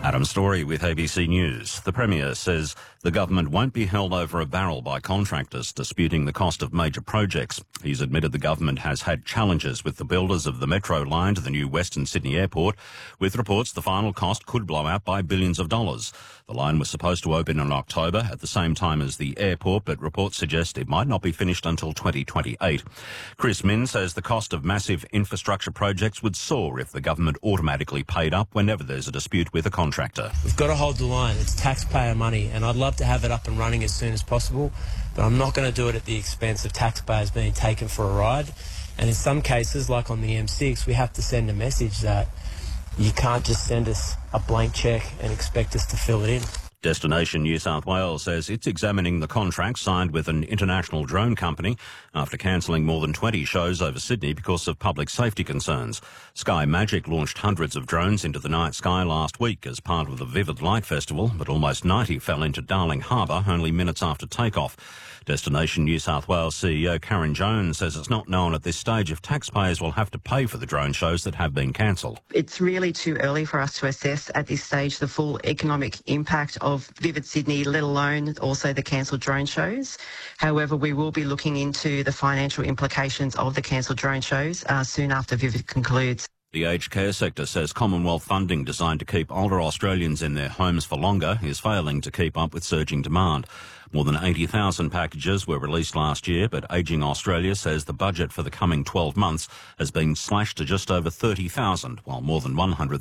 Adam Story with ABC News. The Premier says the government won't be held over a barrel by contractors disputing the cost of major projects. He's admitted the government has had challenges with the builders of the Metro line to the new Western Sydney Airport, with reports the final cost could blow out by billions of dollars. The line was supposed to open in October at the same time as the airport, but reports suggest it might not be finished until 2028. Chris Min says the cost of massive infrastructure projects would soar if the government automatically paid up whenever there's a dispute with a contractor. We've got to hold the line. It's taxpayer money, and I'd love to have it up and running as soon as possible, but I'm not going to do it at the expense of taxpayers being taken for a ride. And in some cases, like on the M6, we have to send a message that you can't just send us a blank cheque and expect us to fill it in. Destination New South Wales says it's examining the contract signed with an international drone company after cancelling more than 20 shows over Sydney because of public safety concerns. Sky Magic launched hundreds of drones into the night sky last week as part of the Vivid Light Festival, but almost 90 fell into Darling Harbour only minutes after takeoff. Destination New South Wales CEO Karen Jones says it's not known at this stage if taxpayers will have to pay for the drone shows that have been cancelled. It's really too early for us to assess at this stage the full economic impact of Vivid Sydney, let alone also the cancelled drone shows. However, we will be looking into the financial implications of the cancelled drone shows soon after Vivid concludes. The aged care sector says Commonwealth funding designed to keep older Australians in their homes for longer is failing to keep up with surging demand. More than 80,000 packages were released last year, but Ageing Australia says the budget for the coming 12 months has been slashed to just over 30,000, while more than 100,000